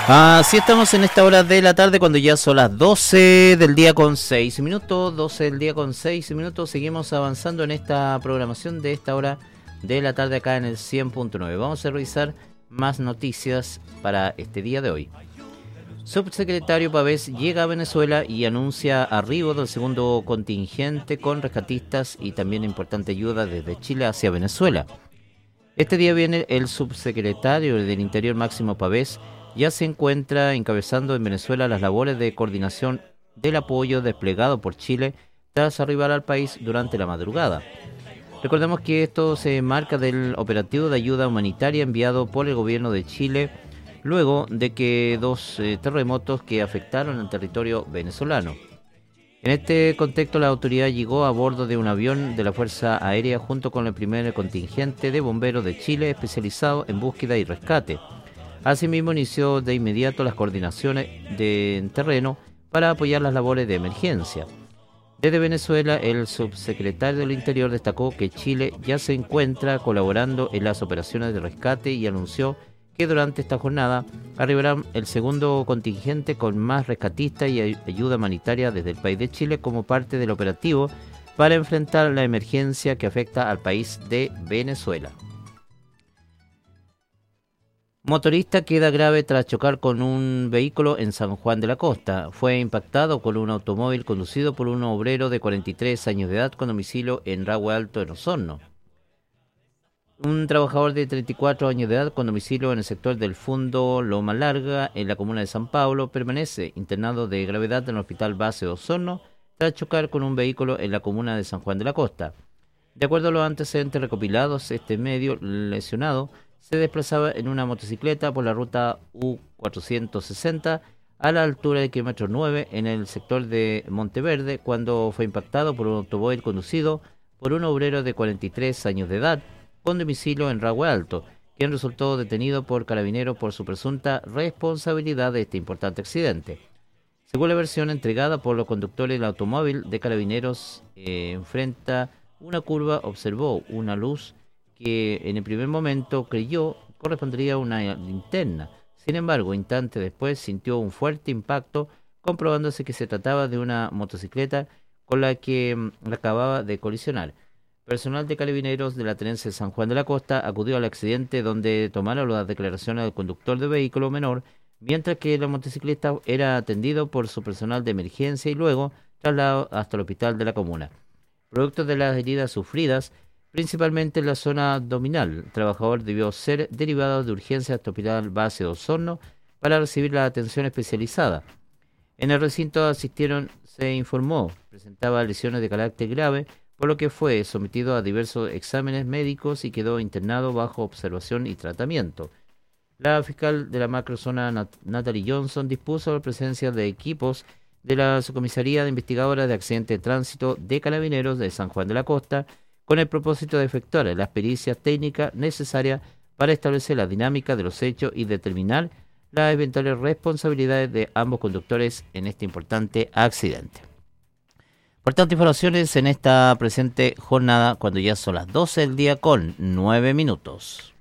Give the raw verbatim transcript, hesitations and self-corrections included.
Así estamos en esta hora de la tarde cuando ya son las doce del día con seis minutos, doce del día con seis minutos, seguimos avanzando en esta programación de esta hora de la tarde acá en el cien punto nueve. Vamos a revisar más noticias para este día de hoy. Subsecretario Pavés llega a Venezuela y anuncia arribo del segundo contingente con rescatistas y también importante ayuda desde Chile hacia Venezuela. Este día viene el subsecretario del Interior Máximo Pavés, ya se encuentra encabezando en Venezuela las labores de coordinación del apoyo desplegado por Chile tras arribar al país durante la madrugada. Recordemos que esto se marca del operativo de ayuda humanitaria enviado por el gobierno de Chile luego de que dos eh, terremotos que afectaron el territorio venezolano. En este contexto, la autoridad llegó a bordo de un avión de la Fuerza Aérea junto con el primer contingente de bomberos de Chile especializado en búsqueda y rescate. Asimismo, inició de inmediato las coordinaciones de terreno para apoyar las labores de emergencia. Desde Venezuela, el subsecretario del Interior destacó que Chile ya se encuentra colaborando en las operaciones de rescate y anunció que durante esta jornada arribará el segundo contingente con más rescatistas y ayuda humanitaria desde el país de Chile como parte del operativo para enfrentar la emergencia que afecta al país de Venezuela. Motorista queda grave tras chocar con un vehículo en San Juan de la Costa. Fue impactado con un automóvil conducido por un obrero de cuarenta y tres años de edad con domicilio en Ragüe Alto, en Osorno. Un trabajador de treinta y cuatro años de edad con domicilio en el sector del Fundo Loma Larga, en la comuna de San Pablo, permanece internado de gravedad en el Hospital Base de Osorno tras chocar con un vehículo en la comuna de San Juan de la Costa. De acuerdo a los antecedentes recopilados, este medio lesionado se desplazaba en una motocicleta por la ruta U cuatrocientos sesenta a la altura del kilómetro nueve en el sector de Monteverde cuando fue impactado por un automóvil conducido por un obrero de cuarenta y tres años de edad con domicilio en Ragüe Alto, quien resultó detenido por carabineros por su presunta responsabilidad de este importante accidente. Según la versión entregada por los conductores del automóvil de carabineros, eh, enfrenta una curva, observó una luz que en el primer momento creyó correspondería a una linterna. Sin embargo, instantes después sintió un fuerte impacto, comprobándose que se trataba de una motocicleta con la que mm, acababa de colisionar. Personal de carabineros de la tenencia de San Juan de la Costa acudió al accidente donde tomaron las declaraciones del conductor de vehículo menor, mientras que la motociclista era atendido por su personal de emergencia y luego trasladado hasta el hospital de la comuna. Producto de las heridas sufridas, principalmente en la zona abdominal, el trabajador debió ser derivado de urgencia hasta el Hospital Base de Osorno para recibir la atención especializada. En el recinto asistieron, se informó, presentaba lesiones de carácter grave, por lo que fue sometido a diversos exámenes médicos y quedó internado bajo observación y tratamiento. La fiscal de la macrozona, Nat- Natalie Johnson, dispuso la presencia de equipos de la Subcomisaría de Investigadoras de Accidentes de Tránsito de Carabineros de San Juan de la Costa, con el propósito de efectuar las pericias técnicas necesarias para establecer la dinámica de los hechos y determinar las eventuales responsabilidades de ambos conductores en este importante accidente. Por tanto, informaciones en esta presente jornada cuando ya son las doce del día con nueve minutos.